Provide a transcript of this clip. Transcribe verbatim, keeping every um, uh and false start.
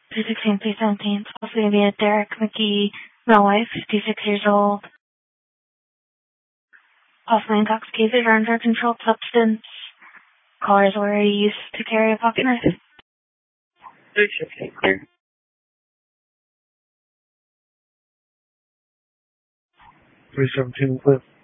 two sixteen, three seventeen. Supposedly via Derek McGee, my wife, fifty-six years old. Possibly intoxicated or under a controlled substance. Callers were used to carry a pocket knife. three sixteen, clear. three seventeen, clear.